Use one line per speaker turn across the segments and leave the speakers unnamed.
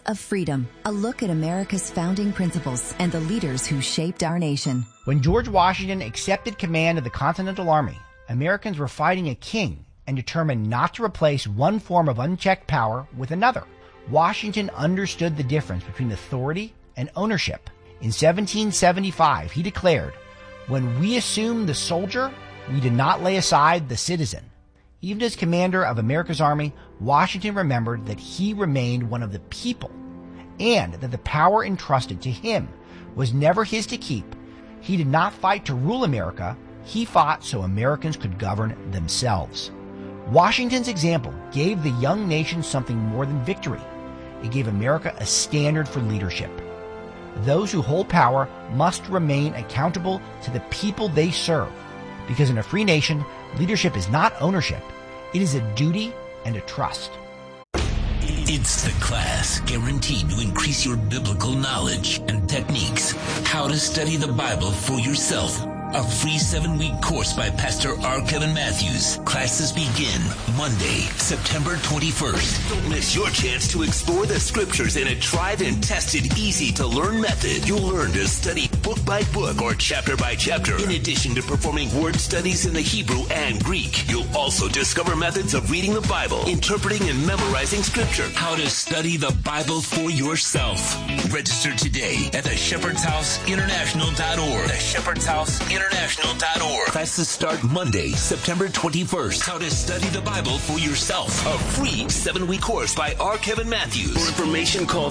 of Freedom, a look at America's founding principles and the leaders who shaped our nation.
When George Washington accepted command of the Continental Army, Americans were fighting a king and determined not to replace one form of unchecked power with another. Washington understood the difference between authority and ownership. In 1775, he declared, "When we assumed the soldier, we did not lay aside the citizen." Even as commander of America's army, Washington remembered that he remained one of the people and that the power entrusted to him was never his to keep. He did not fight to rule America. He fought so Americans could govern themselves. Washington's example gave the young nation something more than victory. It gave America a standard for leadership. Those who hold power must remain accountable to the people they serve, because in a free nation, leadership is not ownership. It is a duty and a trust.
It's the class guaranteed to increase your biblical knowledge and techniques. How to study the Bible for yourself. A free 7-week course by Pastor R. Kevin Matthews. Classes begin Monday, September 21st. Don't miss your chance to explore the scriptures in a tried and tested, easy-to-learn method. You'll learn to study book by book or chapter by chapter. In addition to performing word studies in the Hebrew and Greek, you'll also discover methods of reading the Bible, interpreting and memorizing scripture. How to study the Bible for yourself. Register today at theshepherdshouseinternational.org. theshepherdshouseinternational.org. Classes start Monday, September 21st. How to study the Bible for yourself. A free 7-week course by R. Kevin Matthews. For information, call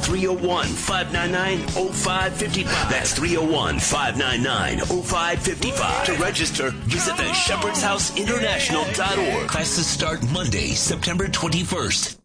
301-599-0555. That's 301-599-0555. To register, visit theshepherdshouseinternational.org. Classes start Monday, September 21st.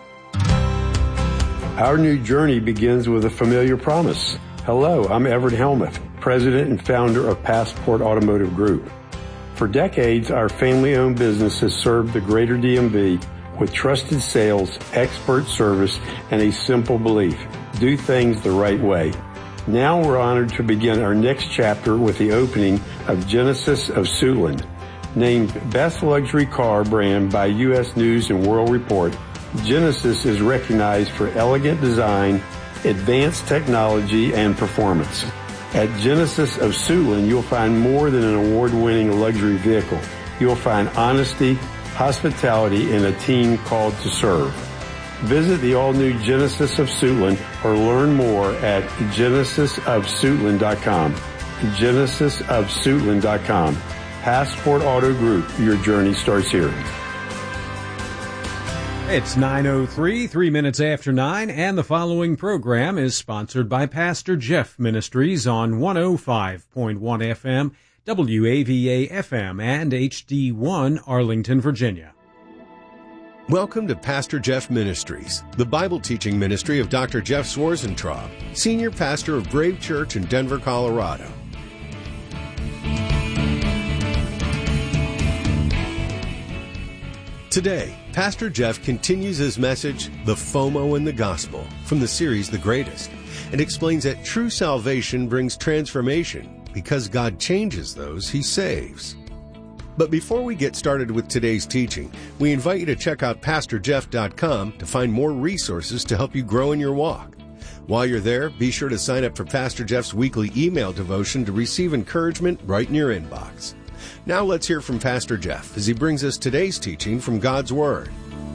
Our new journey begins with a familiar promise. Hello, I'm Everett Helmuth, President and founder of Passport Automotive Group. For decades, our family-owned business has served the greater DMV with trusted sales, expert service, and a simple belief: do things the right way. Now we're honored to begin our next chapter with the opening of Genesis of Suitland. Named Best Luxury Car Brand by U.S. News and World Report, Genesis is recognized for elegant design, advanced technology, and performance. At Genesis of Suitland, you'll find more than an award-winning luxury vehicle. You'll find honesty, hospitality, and a team called to serve. Visit the all-new Genesis of Suitland or learn more at genesisofsuitland.com. genesisofsuitland.com. Passport Auto Group, your journey starts here.
It's 9:03, 3 minutes after 9, and the following program is sponsored by Pastor Jeff Ministries on 105.1 FM, WAVA FM, and HD1 Arlington, Virginia.
Welcome to Pastor Jeff Ministries, the Bible teaching ministry of Dr. Jeff Swarzentraub, Senior Pastor of Brave Church in Denver, Colorado. Today, Pastor Jeff continues his message, The FOMO in the Gospel, from the series The Greatest, and explains that true salvation brings transformation because God changes those He saves. But before we get started with today's teaching, we invite you to check out PastorJeff.com to find more resources to help you grow in your walk. While you're there, be sure to sign up for Pastor Jeff's weekly email devotion to receive encouragement right in your inbox. Now let's hear from Pastor Jeff as he brings us today's teaching from God's Word.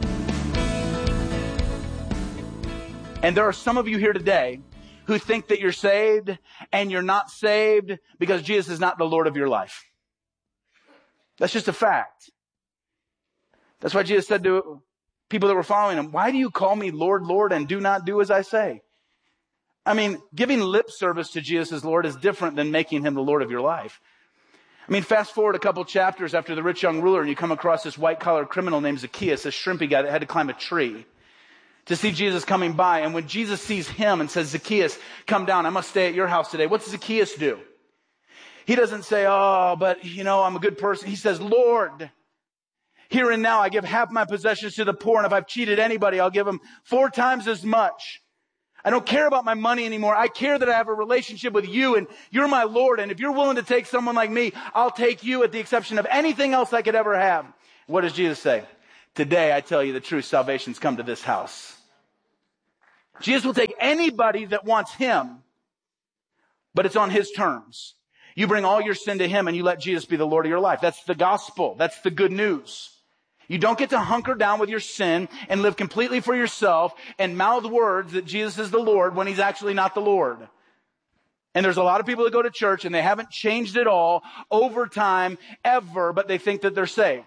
And there are some of you here today who think that you're saved and you're not saved because Jesus is not the Lord of your life. That's just a fact. That's why Jesus said to people that were following him, "Why do you call me Lord, Lord, and do not do as I say?" I mean, giving lip service to Jesus as Lord is different than making him the Lord of your life. I mean, fast forward a couple chapters after the rich young ruler, and you come across this white-collar criminal named Zacchaeus, this shrimpy guy that had to climb a tree to see Jesus coming by. And when Jesus sees him and says, "Zacchaeus, come down, I must stay at your house today," what's Zacchaeus do? He doesn't say, "Oh, but, I'm a good person." He says, "Lord, here and now I give half my possessions to the poor, and if I've cheated anybody, I'll give them 4 times as much. I don't care about my money anymore. I care that I have a relationship with you, and you're my Lord. And if you're willing to take someone like me, I'll take you at the exception of anything else I could ever have." What does Jesus say? "Today, I tell you the truth, salvation's come to this house." Jesus will take anybody that wants him, but it's on his terms. You bring all your sin to him and you let Jesus be the Lord of your life. That's the gospel. That's the good news. You don't get to hunker down with your sin and live completely for yourself and mouth words that Jesus is the Lord when he's actually not the Lord. And there's a lot of people that go to church and they haven't changed at all over time ever, but they think that they're saved.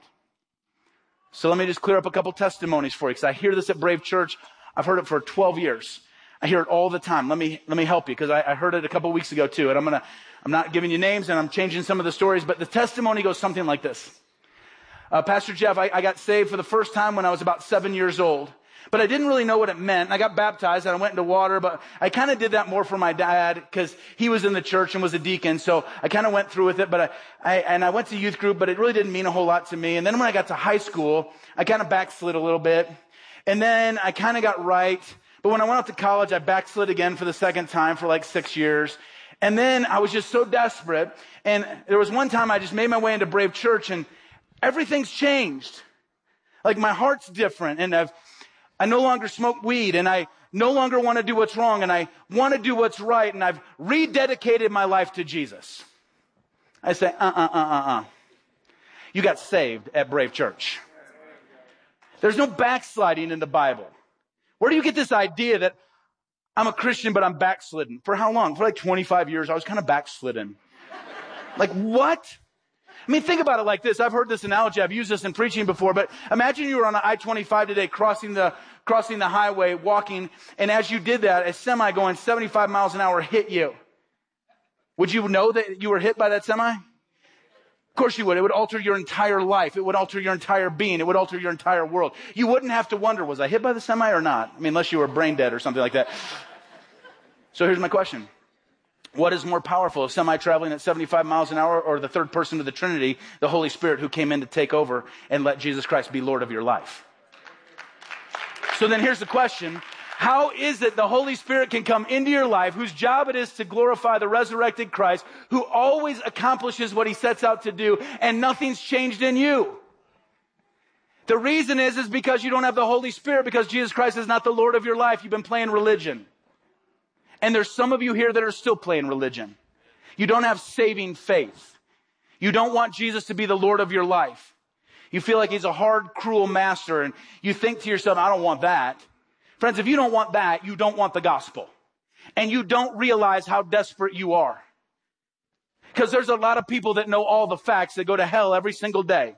So let me just clear up a couple testimonies for you, because I hear this at Brave Church. I've heard it for 12 years. I hear it all the time. Let me help you, because I heard it a couple weeks ago too. And I'm not giving you names and I'm changing some of the stories, but the testimony goes something like this. Pastor Jeff, I got saved for the first time when I was about 7 years old, but I didn't really know what it meant. I got baptized and I went into water, but I kind of did that more for my dad because he was in the church and was a deacon. So I kind of went through with it, but I went to youth group, but it really didn't mean a whole lot to me. And then when I got to high school, I kind of backslid a little bit. And then I kind of got right. But when I went out to college, I backslid again for the second time for like 6 years. And then I was just so desperate. And there was one time I just made my way into Brave Church and everything's changed. Like my heart's different and I no longer smoke weed and I no longer want to do what's wrong and I want to do what's right and I've rededicated my life to Jesus. I say, You got saved at Brave Church. There's no backsliding in the Bible. Where do you get this idea that I'm a Christian, but I'm backslidden? For how long? For like 25 years, I was kind of backslidden. Like, what? I mean, think about it like this. I've heard this analogy. I've used this in preaching before, but imagine you were on I-25 today, crossing the highway, walking, and as you did that, a semi going 75 miles an hour hit you. Would you know that you were hit by that semi? Of course you would. It would alter your entire life. It would alter your entire being. It would alter your entire world. You wouldn't have to wonder, was I hit by the semi or not? I mean, unless you were brain dead or something like that. So here's my question. What is more powerful, a semi traveling at 75 miles an hour or the third person of the Trinity, the Holy Spirit, who came in to take over and let Jesus Christ be Lord of your life? So then here's the question. How is it the Holy Spirit can come into your life, whose job it is to glorify the resurrected Christ, who always accomplishes what he sets out to do, and nothing's changed in you? The reason is because you don't have the Holy Spirit, because Jesus Christ is not the Lord of your life. You've been playing religion. And there's some of you here that are still playing religion. You don't have saving faith. You don't want Jesus to be the Lord of your life. You feel like he's a hard, cruel master, and you think to yourself, I don't want that. Friends, if you don't want that, you don't want the gospel. And you don't realize how desperate you are. Because there's a lot of people that know all the facts that go to hell every single day.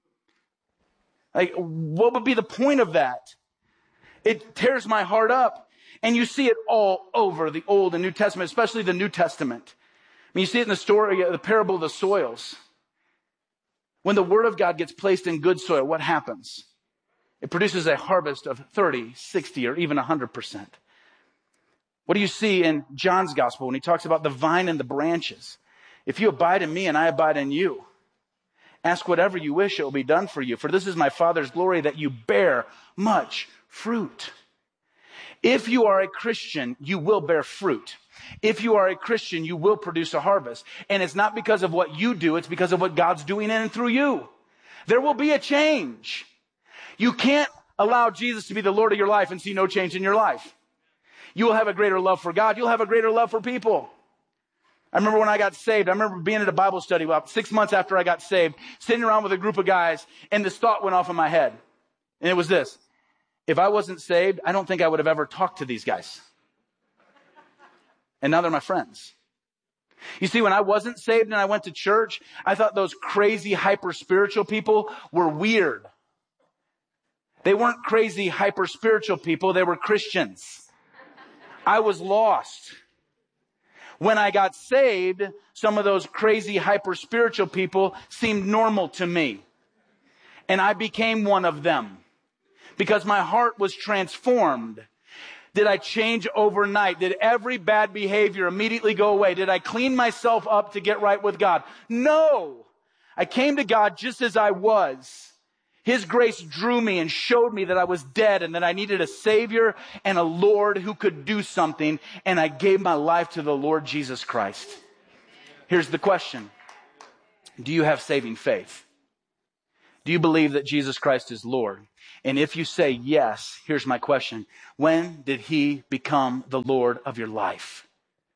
Like, what would be the point of that? It tears my heart up. And you see it all over the Old and New Testament, especially the New Testament. I mean, you see it in the story, the parable of the soils. When the word of God gets placed in good soil, what happens? It produces a harvest of 30, 60, or even 100%. What do you see in John's gospel when he talks about the vine and the branches? If you abide in me and I abide in you, ask whatever you wish, it will be done for you. For this is my Father's glory, that you bear much fruit. If you are a Christian, you will bear fruit. If you are a Christian, you will produce a harvest. And it's not because of what you do, it's because of what God's doing in and through you. There will be a change. You can't allow Jesus to be the Lord of your life and see no change in your life. You will have a greater love for God. You'll have a greater love for people. I remember when I got saved, I remember being at a Bible study about 6 months after I got saved, sitting around with a group of guys, and this thought went off in my head. And it was this. If I wasn't saved, I don't think I would have ever talked to these guys. And now they're my friends. You see, when I wasn't saved and I went to church, I thought those crazy, hyper-spiritual people were weird. They weren't crazy, hyper-spiritual people. They were Christians. I was lost. When I got saved, some of those crazy, hyper-spiritual people seemed normal to me. And I became one of them because my heart was transformed. Did I change overnight? Did every bad behavior immediately go away? Did I clean myself up to get right with God? No. I came to God just as I was. His grace drew me and showed me that I was dead and that I needed a Savior and a Lord who could do something. And I gave my life to the Lord Jesus Christ. Here's the question. Do you have saving faith? Do you believe that Jesus Christ is Lord? And if you say yes, here's my question. When did he become the Lord of your life?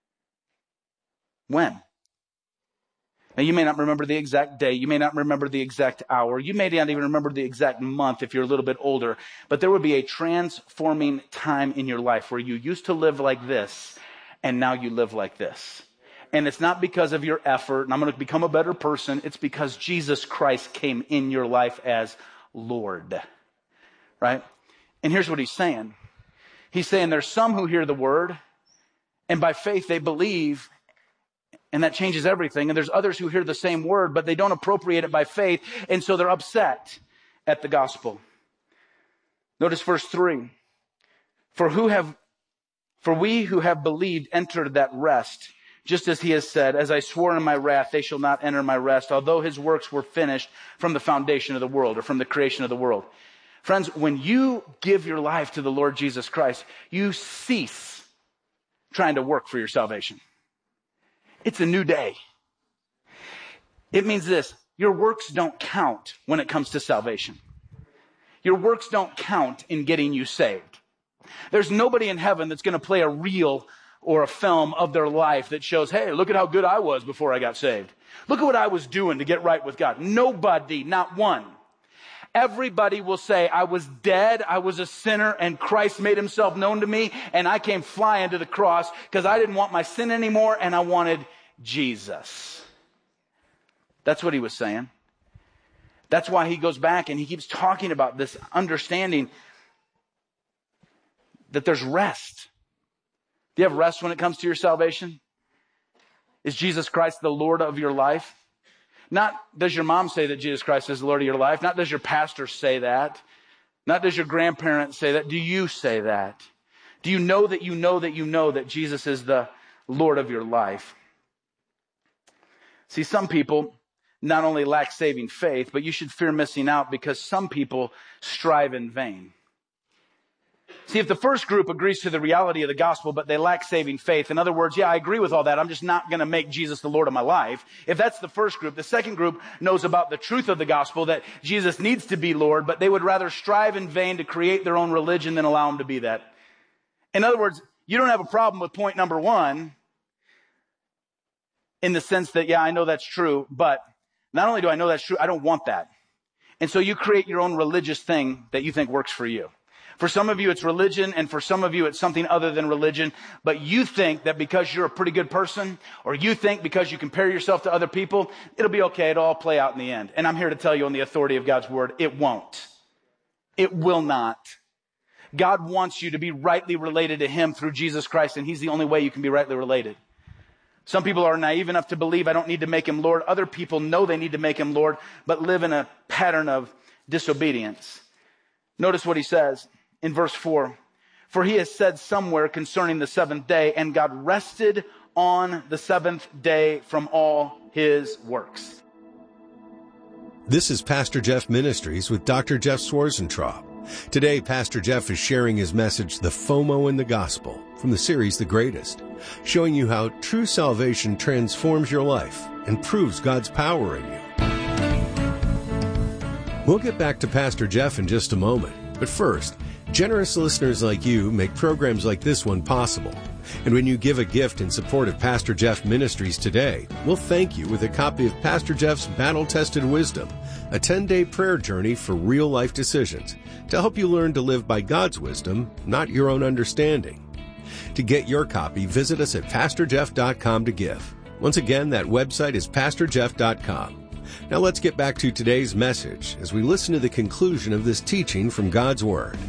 When? Now, you may not remember the exact day. You may not remember the exact hour. You may not even remember the exact month if you're a little bit older. But there would be a transforming time in your life where you used to live like this, and now you live like this. And it's not because of your effort, and I'm going to become a better person. It's because Jesus Christ came in your life as Lord. Right? And here's what he's saying. He's saying there's some who hear the word, and by faith they believe, and that changes everything. And there's others who hear the same word, but they don't appropriate it by faith, and so they're upset at the gospel. Notice verse 3. For we who have believed entered that rest, just as he has said, as I swore in my wrath, they shall not enter my rest, although his works were finished from the foundation of the world, or from the creation of the world. Friends, when you give your life to the Lord Jesus Christ, you cease trying to work for your salvation. It's a new day. It means this: your works don't count when it comes to salvation. Your works don't count in getting you saved. There's nobody in heaven that's going to play a reel or a film of their life that shows, hey, look at how good I was before I got saved. Look at what I was doing to get right with God. Nobody, not one. Everybody will say, I was dead, I was a sinner, and Christ made himself known to me, and I came flying to the cross because I didn't want my sin anymore, and I wanted Jesus. That's what he was saying. That's why he goes back and he keeps talking about this understanding that there's rest. Do you have rest when it comes to your salvation? Is Jesus Christ the Lord of your life? Not does your mom say that Jesus Christ is the Lord of your life. Not does your pastor say that. Not does your grandparents say that. Do you say that? Do you know that you know that you know that Jesus is the Lord of your life? See, some people not only lack saving faith, but you should fear missing out because some people strive in vain. See, if the first group agrees to the reality of the gospel, but they lack saving faith, in other words, yeah, I agree with all that. I'm just not going to make Jesus the Lord of my life. If that's the first group, the second group knows about the truth of the gospel, that Jesus needs to be Lord, but they would rather strive in vain to create their own religion than allow him to be that. In other words, you don't have a problem with point number one in the sense that, yeah, I know that's true, but not only do I know that's true, I don't want that. And so you create your own religious thing that you think works for you. For some of you, it's religion, and for some of you, it's something other than religion. But you think that because you're a pretty good person, or you think because you compare yourself to other people, it'll be okay, it'll all play out in the end. And I'm here to tell you on the authority of God's word, it won't. It will not. God wants you to be rightly related to him through Jesus Christ, and he's the only way you can be rightly related. Some people are naive enough to believe I don't need to make him Lord. Other people know they need to make him Lord, but live in a pattern of disobedience. Notice what he says. In verse 4, for he has said somewhere concerning the seventh day, and God rested on the seventh day from all his works.
This is Pastor Jeff Ministries with Dr. Jeff Swarzentraub. Today, Pastor Jeff is sharing his message, The FOMO in the Gospel, from the series The Greatest, showing you how true salvation transforms your life and proves God's power in you. We'll get back to Pastor Jeff in just a moment, but first, generous listeners like you make programs like this one possible. And when you give a gift in support of Pastor Jeff Ministries today, we'll thank you with a copy of Pastor Jeff's Battle-Tested Wisdom, a 10-day prayer journey for real-life decisions to help you learn to live by God's wisdom, not your own understanding. To get your copy, visit us at PastorJeff.com to give. Once again, that website is PastorJeff.com. Now let's get back to today's message as we listen to the conclusion of this teaching from God's Word.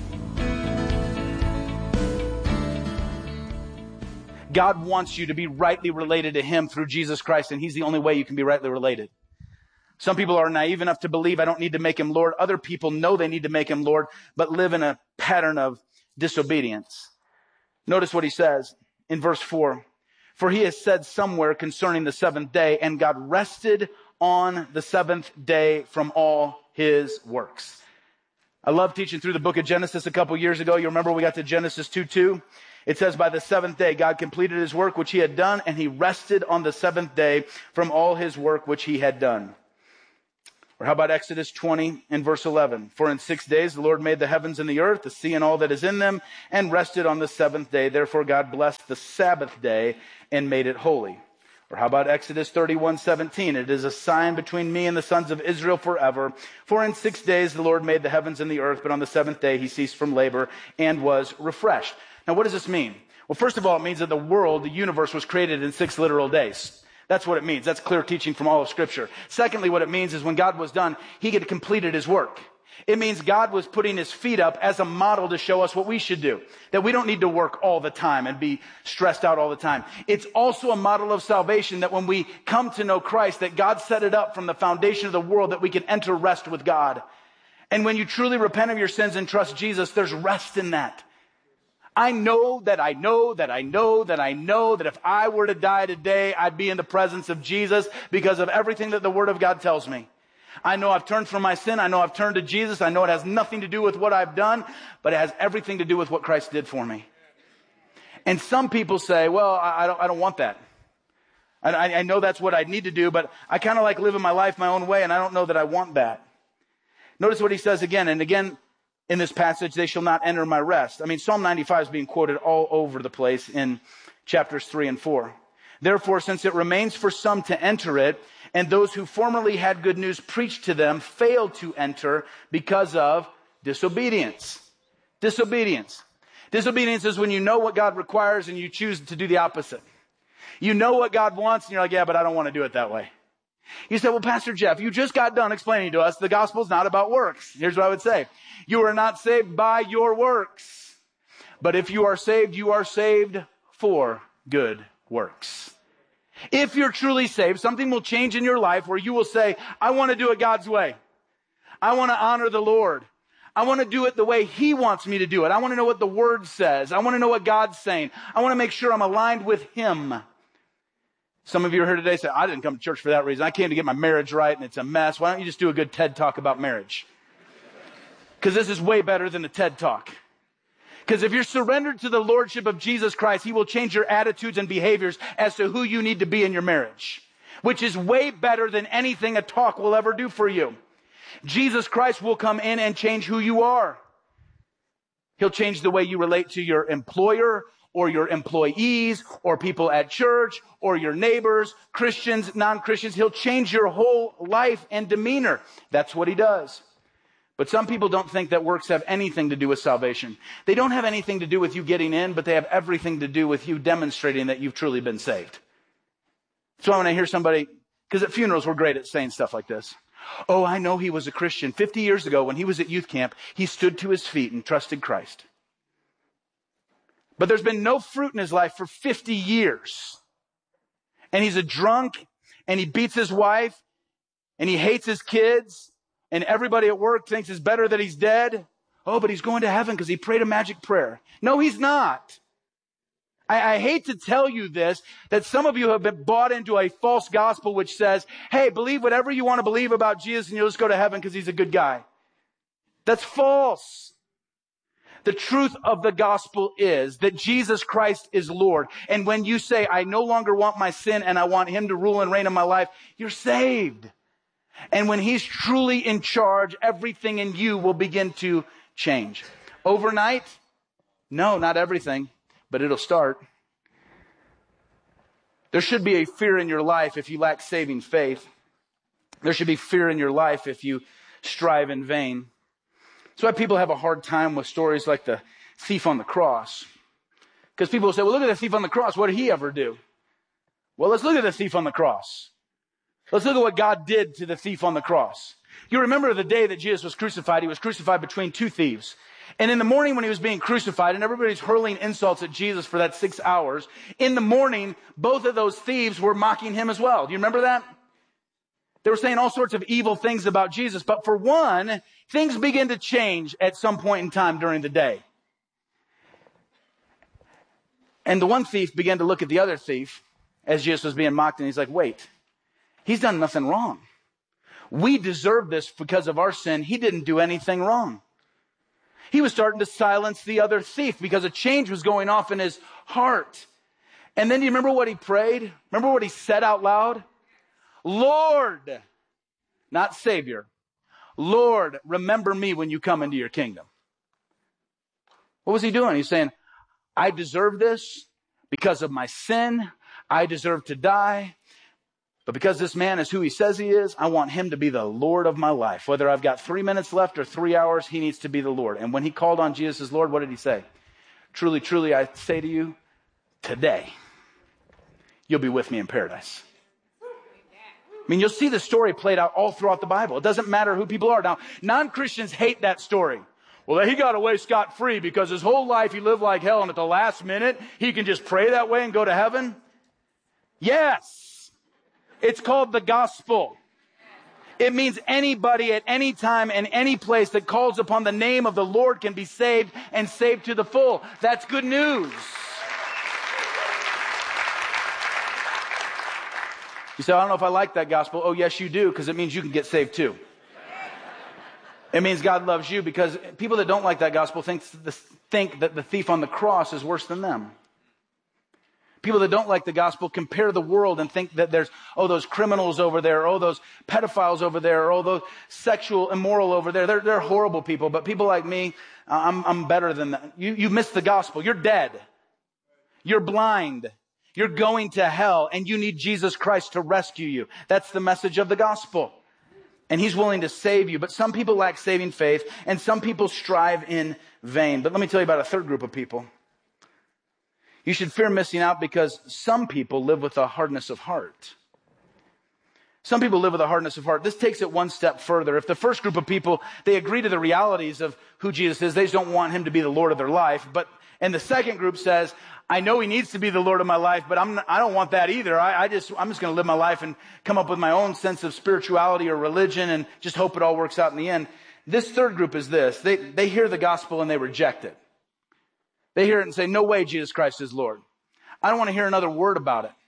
God wants you to be rightly related to him through Jesus Christ, and he's the only way you can be rightly related. Some people are naive enough to believe I don't need to make him Lord. Other people know they need to make him Lord, but live in a pattern of disobedience. Notice what he says in verse 4. For he has said somewhere concerning the seventh day, and God rested on the seventh day from all his works. I love teaching through the book of Genesis a couple years ago. You remember we got to Genesis 2:2. It says, by the seventh day, God completed his work which he had done, and he rested on the seventh day from all his work which he had done. Or how about Exodus 20 and verse 11? For in 6 days the Lord made the heavens and the earth, the sea and all that is in them, and rested on the seventh day. Therefore God blessed the Sabbath day and made it holy. Or how about Exodus 31:17? It is a sign between me and the sons of Israel forever. For in 6 days the Lord made the heavens and the earth, but on the seventh day he ceased from labor and was refreshed. Now what does this mean? Well, first of all, it means that the world, the universe, was created in 6 literal days. That's what it means. That's clear teaching from all of Scripture. Secondly, what it means is when God was done, he had completed his work. It means God was putting his feet up as a model to show us what we should do. That we don't need to work all the time and be stressed out all the time. It's also a model of salvation that when we come to know Christ, that God set it up from the foundation of the world that we can enter rest with God. And when you truly repent of your sins and trust Jesus, there's rest in that. I know that if I were to die today, I'd be in the presence of Jesus because of everything that the Word of God tells me. I know I've turned from my sin. I know I've turned to Jesus. I know it has nothing to do with what I've done, but it has everything to do with what Christ did for me. And some people say, well, I don't want that. I know that's what I need to do, but I kind of like living my life my own way, and I don't know that I want that. Notice what he says again and again. In this passage, they shall not enter my rest. I mean, Psalm 95 is being quoted all over the place in chapters 3 and 4. Therefore, since it remains for some to enter it, and those who formerly had good news preached to them failed to enter because of disobedience. Disobedience. Disobedience is when you know what God requires and you choose to do the opposite. You know what God wants and you're like, yeah, but I don't want to do it that way. You say, well, Pastor Jeff, you just got done explaining to us the gospel is not about works. Here's what I would say. You are not saved by your works. But if you are saved for good works. If you're truly saved, something will change in your life where you will say, I want to do it God's way. I want to honor the Lord. I want to do it the way He wants me to do it. I want to know what the Word says. I want to know what God's saying. I want to make sure I'm aligned with Him. Some of you are here today say, I didn't come to church for that reason. I came to get my marriage right and it's a mess. Why don't you just do a good TED Talk about marriage? Because this is way better than a TED Talk. Because if you're surrendered to the Lordship of Jesus Christ, He will change your attitudes and behaviors as to who you need to be in your marriage. Which is way better than anything a talk will ever do for you. Jesus Christ will come in and change who you are. He'll change the way you relate to your employer, or your employees, or people at church, or your neighbors, Christians, non-Christians. He'll change your whole life and demeanor. That's what He does. But some people don't think that works have anything to do with salvation. They don't have anything to do with you getting in, but they have everything to do with you demonstrating that you've truly been saved. So when I hear somebody, because at funerals we're great at saying stuff like this. Oh, I know he was a Christian. 50 years ago when he was at youth camp, he stood to his feet and trusted Christ. But there's been no fruit in his life for 50 years. And he's a drunk, and he beats his wife, and he hates his kids, and everybody at work thinks it's better that he's dead. Oh, but he's going to heaven because he prayed a magic prayer. No, he's not. I hate to tell you this, that some of you have been bought into a false gospel which says, hey, believe whatever you want to believe about Jesus and you'll just go to heaven because he's a good guy. That's false. The truth of the gospel is that Jesus Christ is Lord. And when you say, I no longer want my sin and I want Him to rule and reign in my life, you're saved. And when He's truly in charge, everything in you will begin to change. Overnight? No, not everything, but it'll start. There should be a fear in your life if you lack saving faith. There should be fear in your life if you strive in vain. That's why people have a hard time with stories like the thief on the cross. Because people will say, well, look at the thief on the cross. What did he ever do? Well, let's look at the thief on the cross. Let's look at what God did to the thief on the cross. You remember the day that Jesus was crucified. He was crucified between two thieves. And in the morning when he was being crucified, and everybody's hurling insults at Jesus for that 6 hours, in the morning, both of those thieves were mocking Him as well. Do you remember that? They were saying all sorts of evil things about Jesus. But for one, things begin to change at some point in time during the day. And the one thief began to look at the other thief as Jesus was being mocked, and he's like, wait, he's done nothing wrong. We deserve this because of our sin. He didn't do anything wrong. He was starting to silence the other thief because a change was going off in his heart. And then do you remember what he prayed? Remember what he said out loud? Lord, not Savior. Lord, remember me when you come into your kingdom. What was he doing? He's saying, I deserve this because of my sin. I deserve to die. But because this man is who he says he is, I want him to be the Lord of my life. Whether I've got 3 minutes left or 3 hours, he needs to be the Lord. And when he called on Jesus as Lord, what did he say? Truly, truly, I say to you, today, you'll be with me in paradise. I mean, you'll see the story played out all throughout the Bible. It doesn't matter who people are. Now, non-Christians hate that story. Well, he got away scot-free because his whole life he lived like hell, and at the last minute, he can just pray that way and go to heaven? Yes. It's called the gospel. It means anybody at any time and any place that calls upon the name of the Lord can be saved and saved to the full. That's good news. You say, I don't know if I like that gospel. Oh, yes, you do, because it means you can get saved too. It means God loves you, because people that don't like that gospel think that the thief on the cross is worse than them. People that don't like the gospel compare the world and think that there's, those criminals over there, those pedophiles over there, those sexual immoral over there. They're horrible people. But people like me, I'm better than that. You missed the gospel. You're dead. You're blind. You're going to hell, and you need Jesus Christ to rescue you. That's the message of the gospel. And he's willing to save you. But some people lack saving faith, and some people strive in vain. But let me tell you about a third group of people. You should fear missing out, because some people live with a hardness of heart. Some people live with a hardness of heart. This takes it one step further. If the first group of people, they agree to the realities of who Jesus is, they just don't want him to be the Lord of their life. And the second group says, I know he needs to be the Lord of my life, but I don't want that either. I'm just going to live my life and come up with my own sense of spirituality or religion and just hope it all works out in the end. This third group is this. They hear the gospel and they reject it. They hear it and say, no way Jesus Christ is Lord. I don't want to hear another word about it.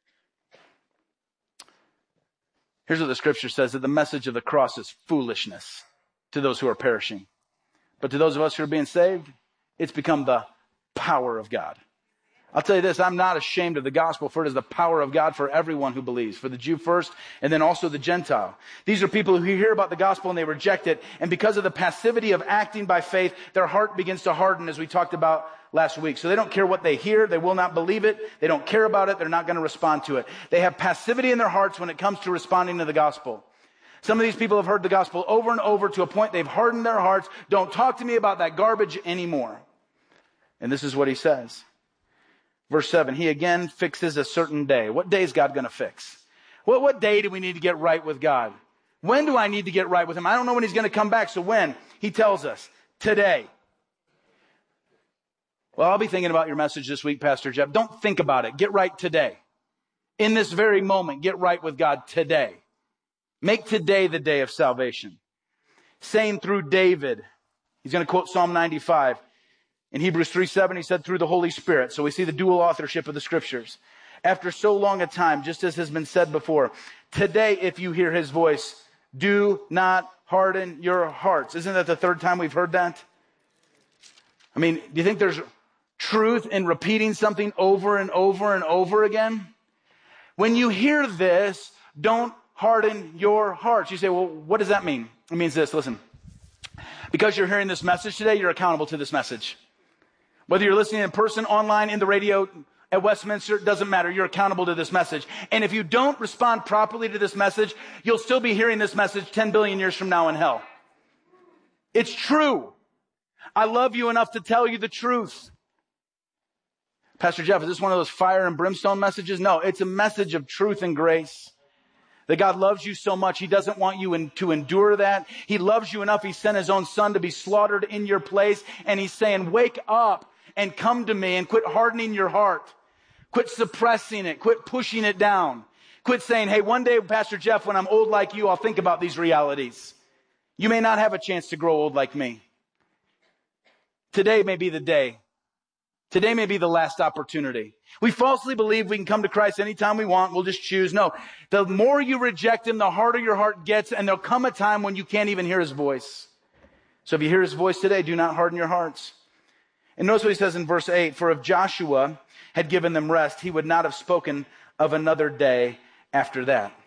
Here's what the scripture says, that the message of the cross is foolishness to those who are perishing. But to those of us who are being saved, it's become the power of God. I'll tell you this, I'm not ashamed of the gospel, for it is the power of God for everyone who believes, for the Jew first, and then also the Gentile. These are people who hear about the gospel and they reject it, and because of the passivity of acting by faith, their heart begins to harden, as we talked about last week. So they don't care what they hear, they will not believe it, they don't care about it, they're not going to respond to it. They have passivity in their hearts when it comes to responding to the gospel. Some of these people have heard the gospel over and over to a point they've hardened their hearts. Don't talk to me about that garbage anymore. And this is what he says. Verse 7, he again fixes a certain day. What day is God going to fix? What day do we need to get right with God? When do I need to get right with him? I don't know when he's going to come back. So when? He tells us, today. Well, I'll be thinking about your message this week, Pastor Jeff. Don't think about it. Get right today. In this very moment, get right with God today. Make today the day of salvation. Saying through David, he's going to quote Psalm 95. In Hebrews 3:7, he said through the Holy Spirit. So we see the dual authorship of the scriptures. After so long a time, just as has been said before, today, if you hear his voice, do not harden your hearts. Isn't that the third time we've heard that? I mean, do you think there's truth in repeating something over and over and over again? When you hear this, don't harden your hearts. You say, well, what does that mean? It means this, listen. Because you're hearing this message today, you're accountable to this message. Whether you're listening in person, online, in the radio, at Westminster, it doesn't matter. You're accountable to this message. And if you don't respond properly to this message, you'll still be hearing this message 10 billion years from now in hell. It's true. I love you enough to tell you the truth. Pastor Jeff, is this one of those fire and brimstone messages? No, it's a message of truth and grace. That God loves you so much, he doesn't want you to endure that. He loves you enough, he sent his own son to be slaughtered in your place. And he's saying, wake up and come to me and quit hardening your heart. Quit suppressing it. Quit pushing it down. Quit saying, hey, one day, Pastor Jeff, when I'm old like you, I'll think about these realities. You may not have a chance to grow old like me. Today may be the day. Today may be the last opportunity. We falsely believe we can come to Christ anytime we want. We'll just choose. No, the more you reject him, the harder your heart gets, and there'll come a time when you can't even hear his voice. So if you hear his voice today, do not harden your hearts. And notice what he says in verse 8, for if Joshua had given them rest, he would not have spoken of another day after that.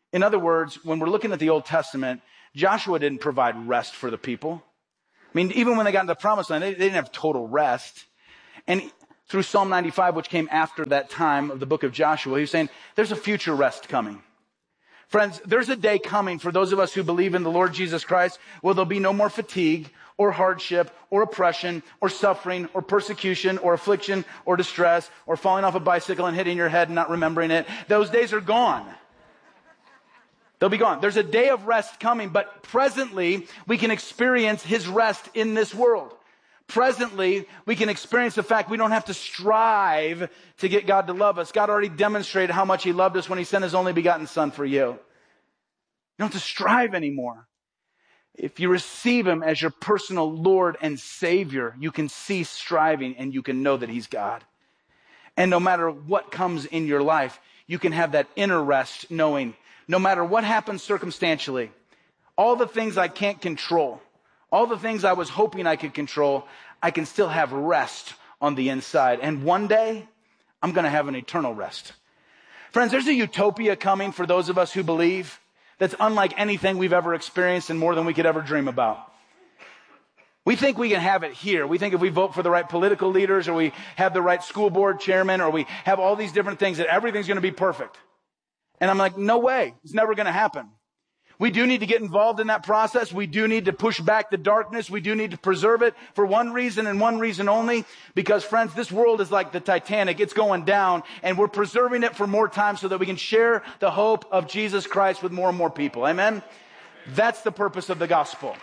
In other words, when we're looking at the Old Testament, Joshua didn't provide rest for the people. I mean, even when they got into the promised land, they didn't have total rest. And through Psalm 95, which came after that time of the book of Joshua, he was saying, there's a future rest coming. Friends, there's a day coming for those of us who believe in the Lord Jesus Christ where there'll be no more fatigue or hardship or oppression or suffering or persecution or affliction or distress or falling off a bicycle and hitting your head and not remembering it. Those days are gone. They'll be gone. There's a day of rest coming, but presently we can experience his rest in this world. Presently, we can experience the fact we don't have to strive to get God to love us. God already demonstrated how much he loved us when he sent his only begotten son for you. You don't have to strive anymore. If you receive him as your personal Lord and Savior, you can cease striving and you can know that he's God. And no matter what comes in your life, you can have that inner rest knowing no matter what happens circumstantially, all the things I can't control, all the things I was hoping I could control, I can still have rest on the inside. And one day, I'm going to have an eternal rest. Friends, there's a utopia coming for those of us who believe that's unlike anything we've ever experienced and more than we could ever dream about. We think we can have it here. We think if we vote for the right political leaders or we have the right school board chairman or we have all these different things that everything's going to be perfect. And I'm like, no way. It's never going to happen. We do need to get involved in that process. We do need to push back the darkness. We do need to preserve it for one reason and one reason only. Because, friends, this world is like the Titanic. It's going down, and we're preserving it for more time so that we can share the hope of Jesus Christ with more and more people. Amen? That's the purpose of the gospel.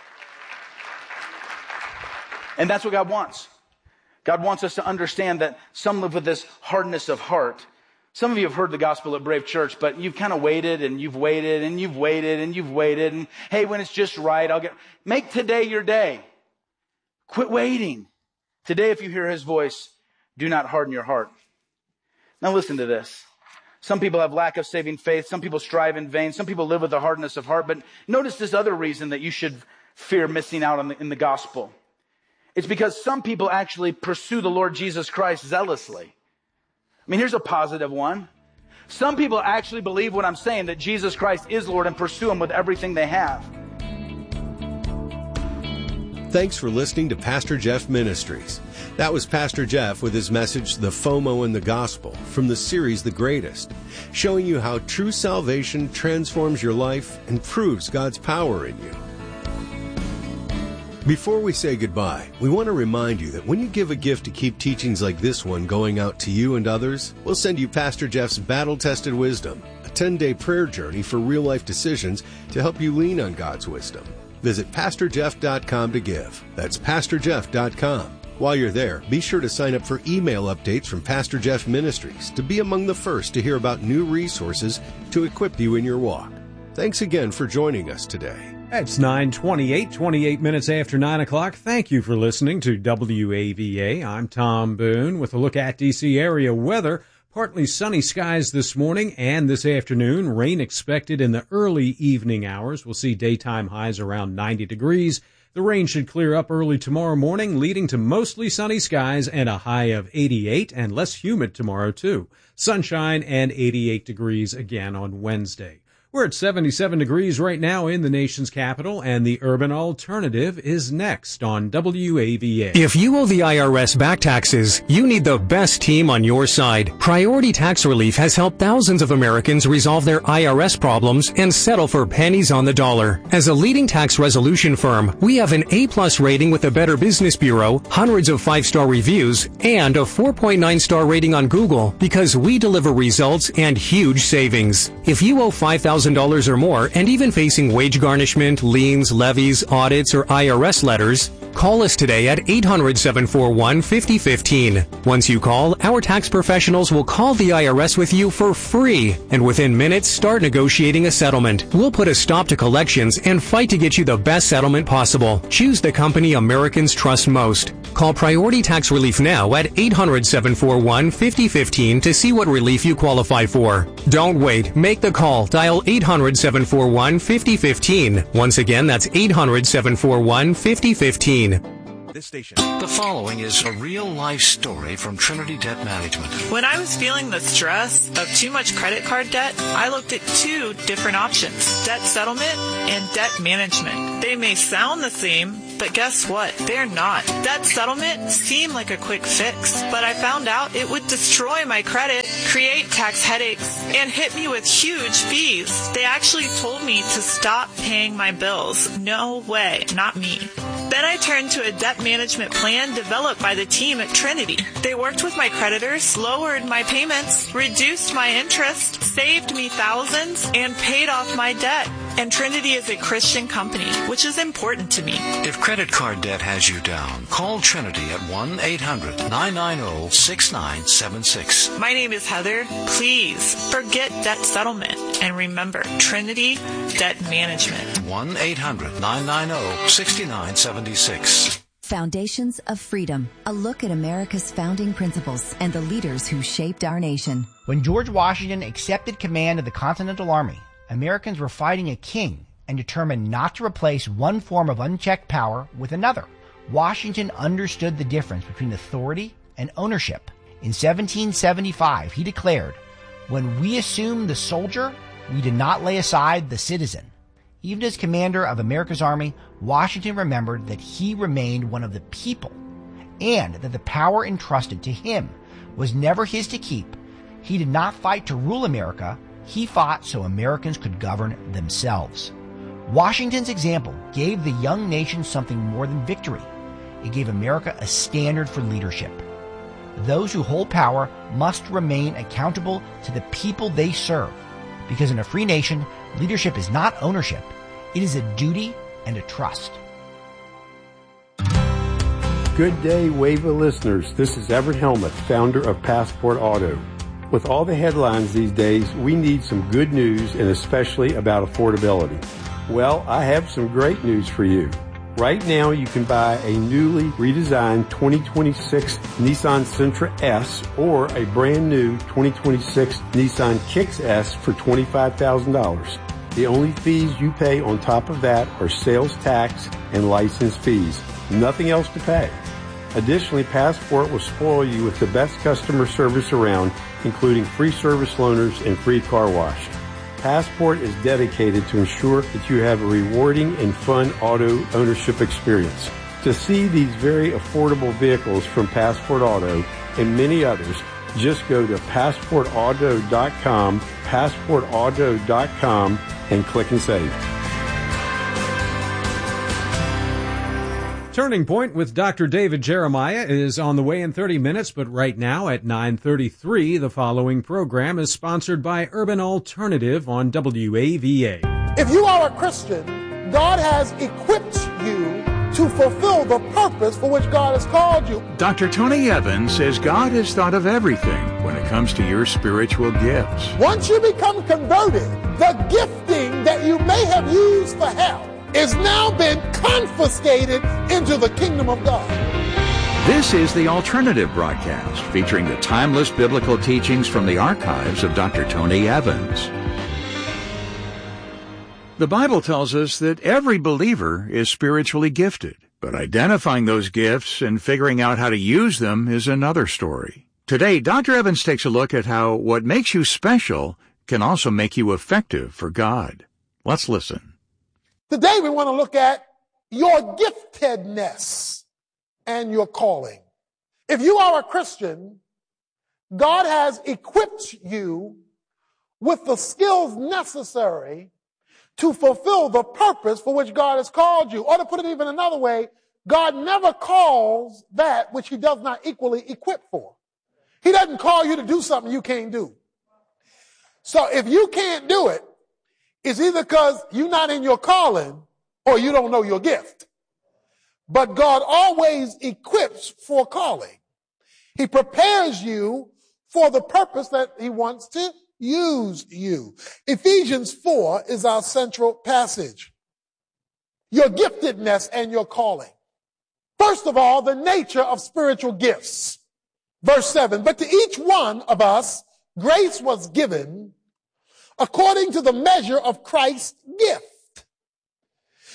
And that's what God wants. God wants us to understand that some live with this hardness of heart. Some of you have heard the gospel at Brave Church, but you've kind of waited and you've waited and you've waited and you've waited. And hey, when it's just right, make today your day. Quit waiting. Today, if you hear his voice, do not harden your heart. Now listen to this. Some people have lack of saving faith. Some people strive in vain. Some people live with a hardness of heart. But notice this other reason that you should fear missing out in the gospel. It's because some people actually pursue the Lord Jesus Christ zealously. I mean, here's a positive one. Some people actually believe what I'm saying, that Jesus Christ is Lord, and pursue him with everything they have.
Thanks for listening to Pastor Jeff Ministries. That was Pastor Jeff with his message, The FOMO in the Gospel, from the series The Greatest, showing you how true salvation transforms your life and proves God's power in you. Before we say goodbye, we want to remind you that when you give a gift to keep teachings like this one going out to you and others, we'll send you Pastor Jeff's Battle-Tested Wisdom, a 10-day prayer journey for real-life decisions to help you lean on God's wisdom. Visit PastorJeff.com to give. That's PastorJeff.com. While you're there, be sure to sign up for email updates from Pastor Jeff Ministries to be among the first to hear about new resources to equip you in your walk. Thanks again for joining us today.
It's 9:28, 28 minutes after 9 o'clock. Thank you for listening to WAVA. I'm Tom Boone with a look at D.C. area weather. Partly sunny skies this morning and this afternoon. Rain expected in the early evening hours. We'll see daytime highs around 90 degrees. The rain should clear up early tomorrow morning, leading to mostly sunny skies and a high of 88 and less humid tomorrow, too. Sunshine and 88 degrees again on Wednesday. We're at 77 degrees right now in the nation's capital, and the Urban Alternative is next on WAVA.
If you owe the IRS back taxes, you need the best team on your side. Priority Tax Relief has helped thousands of Americans resolve their IRS problems and settle for pennies on the dollar. As a leading tax resolution firm, we have an A+ rating with the Better Business Bureau, hundreds of 5-star reviews, and a 4.9-star rating on Google because we deliver results and huge savings. If you owe $5,000 or more and even facing wage garnishment, liens, levies, audits, or IRS letters, call us today at 800-741-5015. Once you call, our tax professionals will call the IRS with you for free, and within minutes start negotiating a settlement. We'll put a stop to collections and fight to get you the best settlement possible. Choose the company Americans trust most. Call Priority Tax Relief now at 800-741-5015 to see what relief you qualify for. Don't wait. Make the call. Dial 800-741-5015. Once again, that's 800-741-5015.
this station.
The following is a real-life story from Trinity Debt Management.
When I was feeling the stress of too much credit card debt, I looked at two different options, debt settlement and debt management. They may sound the same, but guess what? They're not. Debt settlement seemed like a quick fix, but I found out it would destroy my credit, create tax headaches, and hit me with huge fees. They actually told me to stop paying my bills. No way, not me. Then I turned to a debt management plan developed by the team at Trinity. They worked with my creditors, lowered my payments, reduced my interest, saved me thousands, and paid off my debt. And Trinity is a Christian company, which is important to me.
If credit card debt has you down, call Trinity at 1-800-990-6976.
My name is Heather. Please forget debt settlement. And remember, Trinity Debt Management.
1-800-990-6976.
Foundations of Freedom, a look at America's founding principles and the leaders who shaped our nation.
When George Washington accepted command of the Continental Army, Americans were fighting a king and determined not to replace one form of unchecked power with another. Washington understood the difference between authority and ownership. In 1775, he declared, "When we assumed the soldier, we did not lay aside the citizen." Even as commander of America's army, Washington remembered that he remained one of the people and that the power entrusted to him was never his to keep. He did not fight to rule America. He fought so Americans could govern themselves. Washington's example gave the young nation something more than victory. It gave America a standard for leadership. Those who hold power must remain accountable to the people they serve, because in a free nation, leadership is not ownership. It is a duty and a trust.
Good day, WAVA listeners. This is Everett Helmuth, founder of Passport Auto. With all the headlines these days, we need some good news, and especially about affordability. Well, I have some great news for you. Right now, you can buy a newly redesigned 2026 Nissan Sentra S or a brand new 2026 Nissan Kicks S for $25,000. The only fees you pay on top of that are sales tax and license fees. Nothing else to pay. Additionally, Passport will spoil you with the best customer service around, including free service loaners and free car wash. Passport is dedicated to ensure that you have a rewarding and fun auto ownership experience. To see these very affordable vehicles from Passport Auto and many others, just go to PassportAuto.com, PassportAuto.com, and click and save.
Turning Point with Dr. David Jeremiah is on the way in 30 minutes, but right now at 9:33, the following program is sponsored by Urban Alternative on WAVA.
If you are a Christian, God has equipped you to fulfill the purpose for which God has called you.
Dr. Tony Evans says God has thought of everything when it comes to your spiritual gifts.
Once you become converted, the gifting that you may have used for hell is now been confiscated into the kingdom of God.
This is the Alternative broadcast featuring the timeless biblical teachings from the archives of Dr. Tony Evans. The Bible tells us that every believer is spiritually gifted, but identifying those gifts and figuring out how to use them is another story. Today, Dr. Evans takes a look at how what makes you special can also make you effective for God. Let's listen.
Today we want to look at your giftedness and your calling. If you are a Christian, God has equipped you with the skills necessary to fulfill the purpose for which God has called you. Or to put it even another way, God never calls that which he does not equally equip for. He doesn't call you to do something you can't do. So if you can't do it, it's either because you're not in your calling or you don't know your gift. But God always equips for calling. He prepares you for the purpose that he wants to use you. Ephesians 4 is our central passage. Your giftedness and your calling. First of all, the nature of spiritual gifts. Verse 7, but to each one of us, grace was given according to the measure of Christ's gift.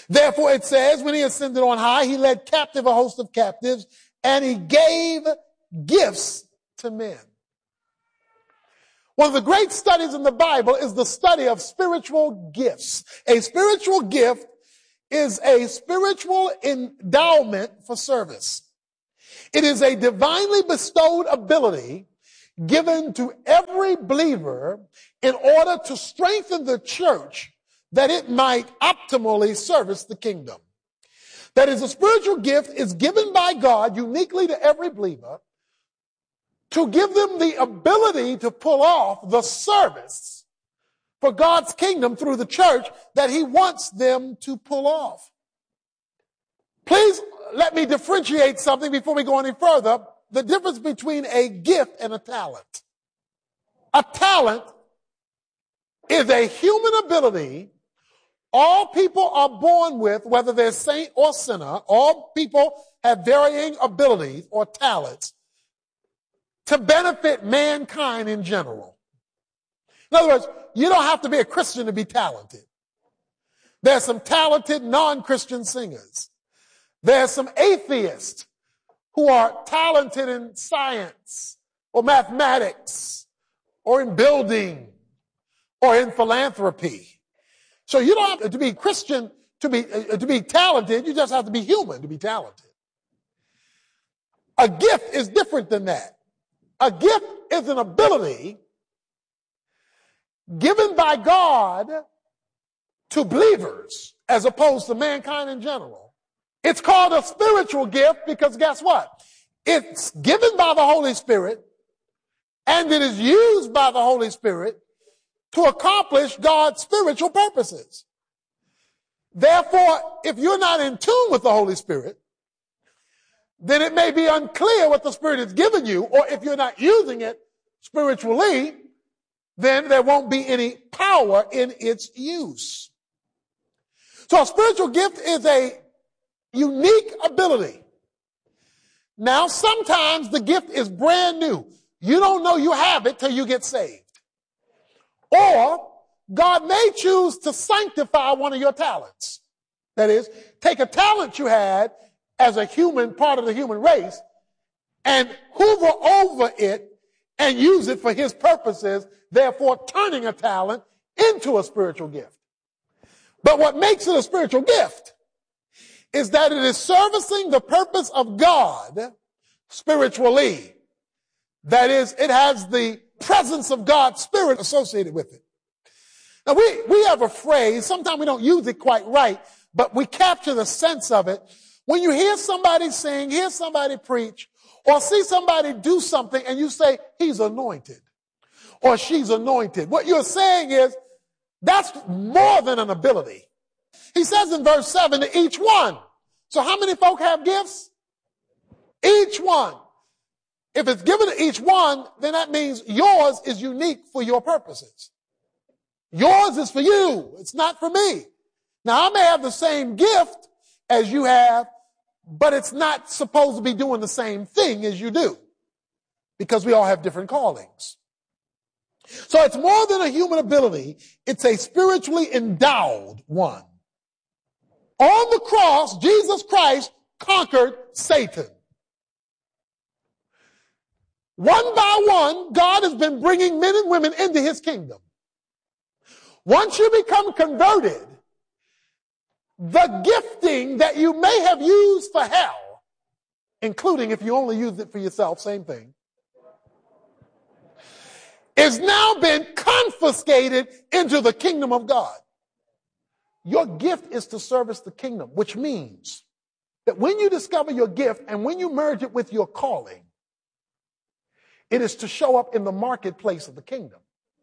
Therefore it says, when he ascended on high, he led captive a host of captives, and he gave gifts to men. One of the great studies in the Bible is the study of spiritual gifts. A spiritual gift is a spiritual endowment for service. It is a divinely bestowed ability given to every believer in order to strengthen the church that it might optimally service the kingdom. That is, a spiritual gift is given by God uniquely to every believer to give them the ability to pull off the service for God's kingdom through the church that he wants them to pull off. Please let me differentiate something before we go any further. The difference between a gift and a talent. A talent is a human ability all people are born with, whether they're saint or sinner. All people have varying abilities or talents to benefit mankind in general. In other words, you don't have to be a Christian to be talented. There's some talented non-Christian singers. There's some atheists who are talented in science or mathematics or in building or in philanthropy. So you don't have to be Christian to be talented. You just have to be human to be talented. A gift is different than that. A gift is an ability given by God to believers as opposed to mankind in general. It's called a spiritual gift because guess what? It's given by the Holy Spirit and it is used by the Holy Spirit to accomplish God's spiritual purposes. Therefore, if you're not in tune with the Holy Spirit, then it may be unclear what the Spirit has given you, or if you're not using it spiritually, then there won't be any power in its use. So a spiritual gift is a unique ability. Now, sometimes the gift is brand new. You don't know you have it till you get saved. Or God may choose to sanctify one of your talents. That is, take a talent you had as a human, part of the human race, and hoover over it and use it for his purposes, therefore turning a talent into a spiritual gift. But what makes it a spiritual gift is that it is servicing the purpose of God spiritually. That is, it has the presence of God's Spirit associated with it. Now we have a phrase, sometimes we don't use it quite right, but we capture the sense of it. When you hear somebody sing, hear somebody preach, or see somebody do something and you say, he's anointed, or she's anointed, what you're saying is, that's more than an ability. He says in verse 7, to each one. So how many folk have gifts? Each one. If it's given to each one, then that means yours is unique for your purposes. Yours is for you. It's not for me. Now, I may have the same gift as you have, but it's not supposed to be doing the same thing as you do, because we all have different callings. So it's more than a human ability. It's a spiritually endowed one. On the cross, Jesus Christ conquered Satan. One by one, God has been bringing men and women into his kingdom. Once you become converted, the gifting that you may have used for hell, including if you only used it for yourself, same thing, is now been confiscated into the kingdom of God. Your gift is to service the kingdom, which means that when you discover your gift and when you merge it with your calling, it is to show up in the marketplace of the kingdom.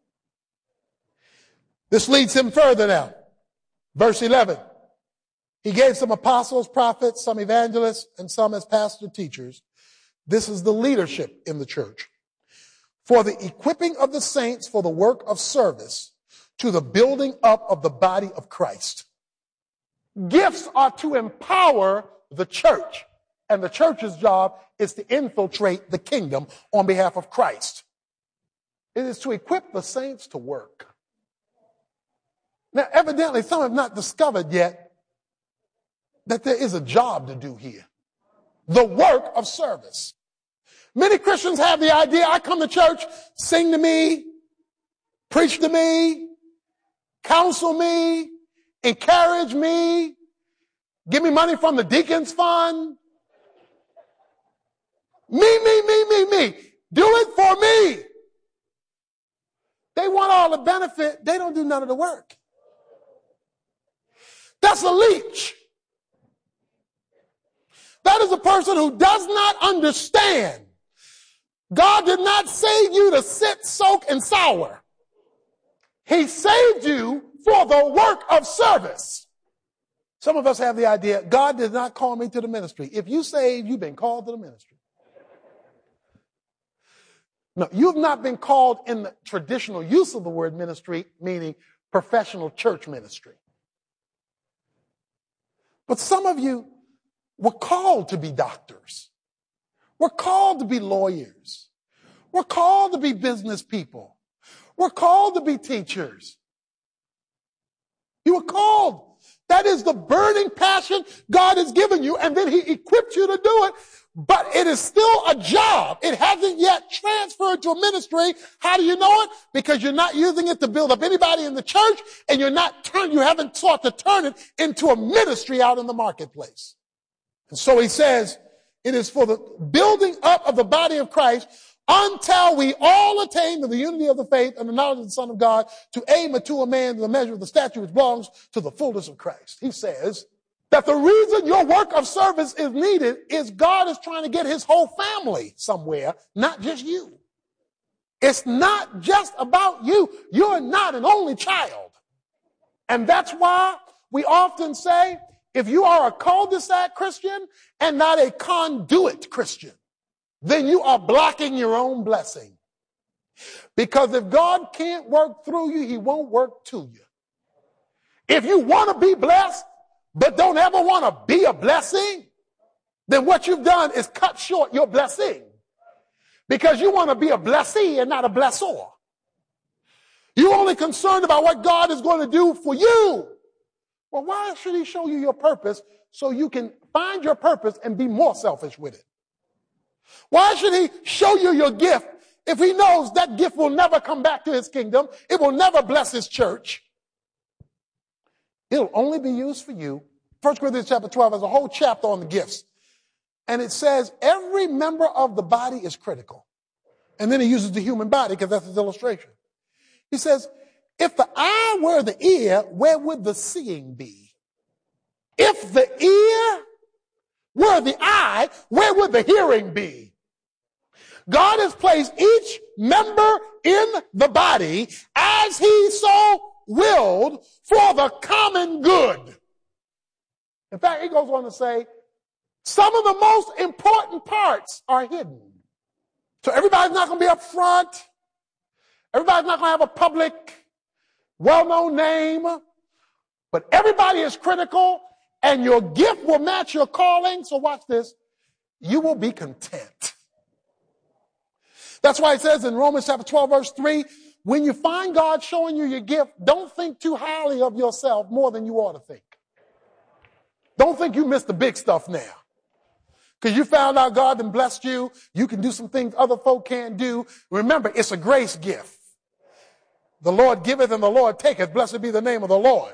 This leads him further now. Verse 11. He gave some apostles, prophets, some evangelists, and some as pastor teachers. This is the leadership in the church. For the equipping of the saints for the work of service to the building up of the body of Christ. Gifts are to empower the church, and the church's job is to infiltrate the kingdom on behalf of Christ. It is to equip the saints to work. Now, evidently, some have not discovered yet that there is a job to do here. The work of service. Many Christians have the idea, I come to church, sing to me, preach to me, counsel me, encourage me, give me money from the deacon's fund. Me. Do it for me. They want all the benefit. They don't do none of the work. That's a leech. That is a person who does not understand. God did not save you to sit, soak, and sour. He saved you for the work of service. Some of us have the idea, God did not call me to the ministry. If you saved, you've been called to the ministry. No, you've not been called in the traditional use of the word ministry, meaning professional church ministry. But some of you were called to be doctors. We're called to be lawyers. We're called to be business people. We're called to be teachers. You were called. That is the burning passion God has given you, and then he equipped you to do it. But it is still a job. It hasn't yet transferred to a ministry. How do you know it? Because you're not using it to build up anybody in the church, and you haven't sought to turn it into a ministry out in the marketplace. And so he says, it is for the building up of the body of Christ until we all attain to the unity of the faith and the knowledge of the Son of God, to aim to a man to the measure of the stature which belongs to the fullness of Christ. He says that the reason your work of service is needed is God is trying to get his whole family somewhere, not just you. It's not just about you. You're not an only child. And that's why we often say, if you are a cul-de-sac Christian and not a conduit Christian, then you are blocking your own blessing. Because if God can't work through you, he won't work to you. If you want to be blessed, but don't ever want to be a blessing, then what you've done is cut short your blessing. Because you want to be a blessee and not a blessor. You're only concerned about what God is going to do for you. Well, why should he show you your purpose so you can find your purpose and be more selfish with it? Why should he show you your gift if he knows that gift will never come back to his kingdom? It will never bless his church. It'll only be used for you. 1 Corinthians chapter 12 has a whole chapter on the gifts. And it says every member of the body is critical. And then he uses the human body because that's his illustration. He says, if the eye were the ear, where would the seeing be? If the ear were the eye, where would the hearing be? God has placed each member in the body as he so willed for the common good. In fact, he goes on to say, some of the most important parts are hidden. So everybody's not going to be up front. Everybody's not going to have a public, well-known name. But everybody is critical, and your gift will match your calling. So watch this. You will be content. That's why it says in Romans chapter 12, verse 3, when you find God showing you your gift, don't think too highly of yourself more than you ought to think. Don't think you missed the big stuff now. Because you found out God done blessed you. You can do some things other folk can't do. Remember, it's a grace gift. The Lord giveth and the Lord taketh. Blessed be the name of the Lord.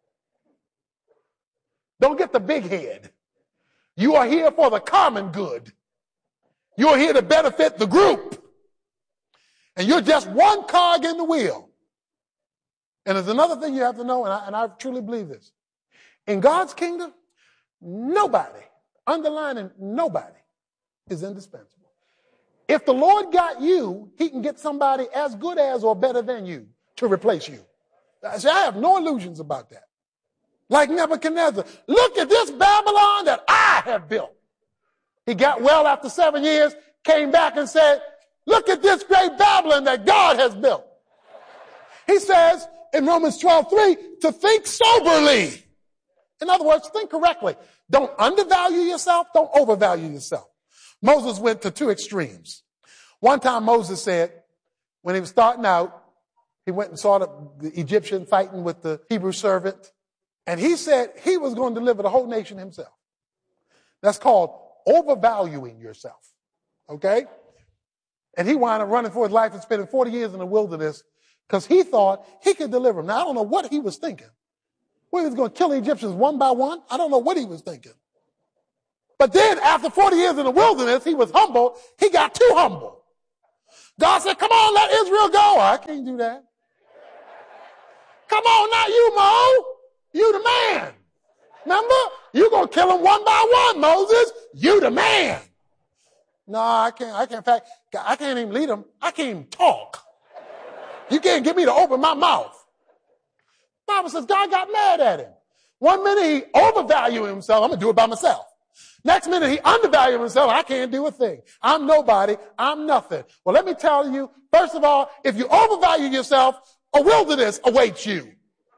Don't get the big head. You are here for the common good. You are here to benefit the group. And you're just one cog in the wheel. And there's another thing you have to know, and I truly believe this. In God's kingdom, nobody, underlining nobody, is indispensable. If the Lord got you, he can get somebody as good as or better than you to replace you. See, I have no illusions about that. Like Nebuchadnezzar, look at this Babylon that I have built. He got well after 7 years, came back and said, look at this great Babylon that God has built. He says in Romans 12:3 to think soberly. In other words, think correctly. Don't undervalue yourself. Don't overvalue yourself. Moses went to two extremes. One time Moses said, when he was starting out, he went and saw the Egyptian fighting with the Hebrew servant. And he said he was going to deliver the whole nation himself. That's called overvaluing yourself. Okay? And he wound up running for his life and spending 40 years in the wilderness because he thought he could deliver them. Now, I don't know what he was thinking. Well, he was going to kill the Egyptians one by one. I don't know what he was thinking. But then after 40 years in the wilderness, he was humble. He got too humble. God said, come on, let Israel go. I can't do that. Come on, not you, Mo. You the man. Remember? You're going to kill them one by one, Moses. You the man. No, I can't. In fact, I can't even lead them. I can't even talk. You can't get me to open my mouth. The Bible says God got mad at him. One minute he overvalued himself. I'm going to do it by myself. Next minute he undervalued himself. I can't do a thing. I'm nobody. I'm nothing. Well, let me tell you, first of all, if you overvalue yourself, a wilderness awaits you.